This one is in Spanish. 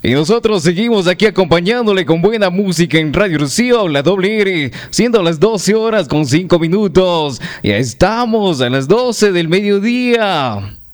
Y nosotros seguimos aquí acompañándole con buena música en Radio Rocío, la doble R, siendo las 12 horas con 5 minutos. Ya estamos a las 12 del mediodía.